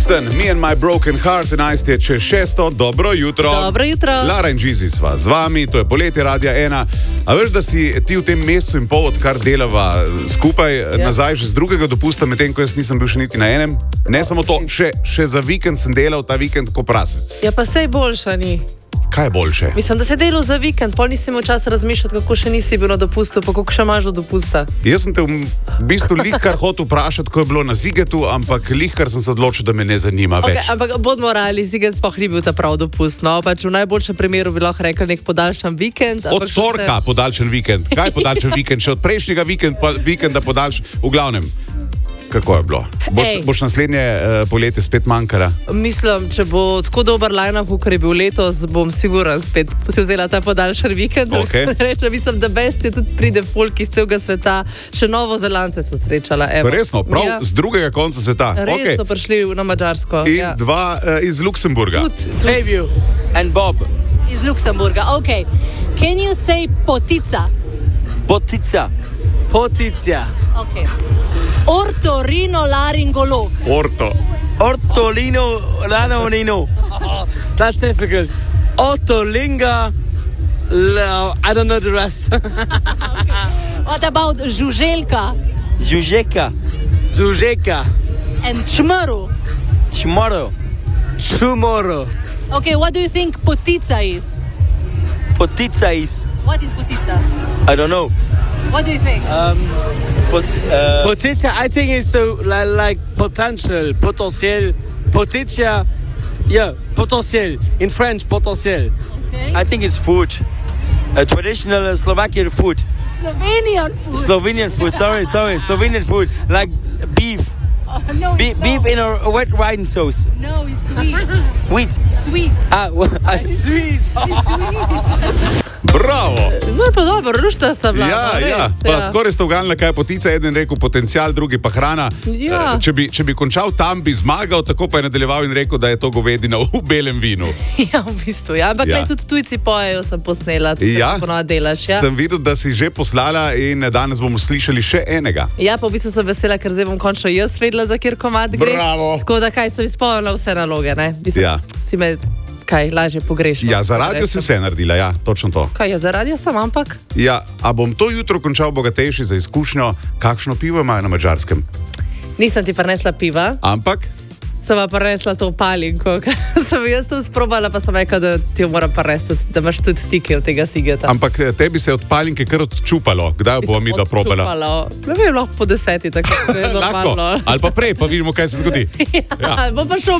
Houston, Me and My Broken Heart, 11 je čez 6. Dobro jutro. Dobro jutro. Lara in Gizi sva z vami, to je poletje Radia 1. A veš, da si ti v tem mesecu in pol, odkar delava skupaj, nazaj že z drugega dopusta, medtem ko jaz nisem bil še niti na enem. Ne samo to, še za vikend sem delal ta vikend ko prasec. Ja, pa sej boljša ni. Kaj je boljše? Mislim, da se delal za vikend, pol nisi imel časa razmišljati, kako še nisi bil na dopustu, pa kako še imaš do dopusta. Jaz sem te v bistvu lihkar hotel vprašati, ko je bilo na Zigetu, ampak lihkar sem se odločil, da me ne zanima več. Okay, ampak bodmo realni, Ziget sploh ni bil ta prav dopust. No? Pač v najboljšem primeru bi lahko rekel nek podaljšan vikend. Od torka podaljšan vikend. Kaj podaljšan vikend? Še od prejšnjega vikenda podaljšan, v glavnem. Kako je bilo? Boš naslednje poletje spet manjkala? Mislim, če bo tako dober line-up, kot je bil letos, bom siguran spet si vzela ta podaljšan vikend. Okay. Rečem, mislim, da best je tudi pride folk iz celega sveta. Še Novozelance so srečala. Evo. Resno, prav z drugega konca sveta. Res so prišli na Madžarsko. In dva iz Luksemburga. Fabio and Bob. Iz Luksemburga, ok. Can you say potica? Potica. Potica. Ok. Ortorinolaringolog. Ortolino. That's difficult. Otolinga. I don't know the rest. Okay. What about žuželka? Žužeka. And čmrl? Tomorrow. Okay, what do you think potica is? Potica is. What is potica? I don't know. What do you think? Potica, I think it's so like potential. Potica, yeah, potential. In French, potential. Okay. I think it's food. A traditional Slovakian food. Slovenian food. Sorry. Slovenian food. Like beef. No, Beef in a wet wine sauce. No, it's sweet. Wheat. Sweet. Sweet. Bravo! No, je pa dobro, rušta sta bila. Ja. Pa skoraj ste uganili, kaj je potica. Eden rekel potencial, drugi pa hrana. Ja. Če bi končal tam, bi zmagal, tako pa je nadaljeval in rekel, da je to govedina v belem vinu. Ja, v bistvu. Ja. Ampak tudi tujci pojejo, sem posnela. Delaš, ja. Sem videl, da si že poslala in danes bomo slišali še enega. Ja, pa v bistvu sem vesela, ker zdaj bom končno jaz vedela, za kjer komad gre. Bravo! Tako da kaj, sem izpolnila vse naloge, ne? Mislim, ja. Si me kaj lažje pogrešila. Ja, za radio si vse naredila, ja, točno to. Kaj, ja, za radio sem, ampak? Ja, a bom to jutro končal bogatejši za izkušnjo, kakšno pivo imajo na Madžarskem? Nisem ti prinesla piva. Ampak? Sem pa prinesla to palinko, sem jaz to sprobala, pa sem rekla, da ti jo moram prinesla, da imaš tudi tike od tega Zigeta. Ampak tebi se je od palinke kar odčupalo. Kdaj bomo mi da probala? Ne vem, lahko po 10, tako je normalno. Ali pa prej, pa vidimo, kaj se zgodi. Ja, bom pa šel